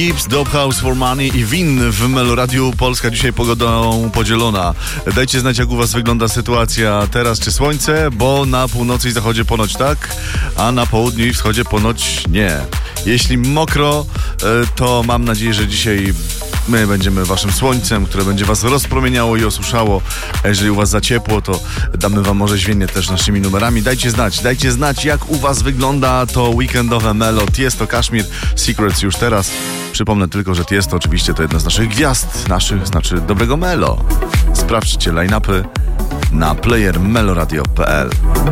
Gibbs, Dope House for Money i Win w Meloradiu. Polska dzisiaj pogodą podzielona. Dajcie znać, jak u was wygląda sytuacja teraz, czy słońce, bo na północy i zachodzie ponoć tak, a na południu i wschodzie ponoć nie. Jeśli mokro, to mam nadzieję, że dzisiaj my będziemy waszym słońcem, które będzie was rozpromieniało i osuszało. A jeżeli u was za ciepło, to damy wam orzeźwienie też naszymi numerami. Dajcie znać, jak u was wygląda to weekendowe Melo. Tiesto, Kashmir, Secrets już teraz. Przypomnę tylko, że Tiesto oczywiście to jedna z naszych gwiazd, znaczy dobrego Melo. Sprawdźcie line-upy na playermeloradio.pl.